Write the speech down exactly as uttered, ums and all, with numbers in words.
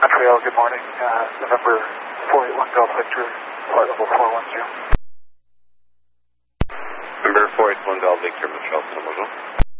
Montreal, good morning. Uh, November four eight one Golf Victor, flight level four one zero. November four eight one Golf Victor, Montreal, bonjour.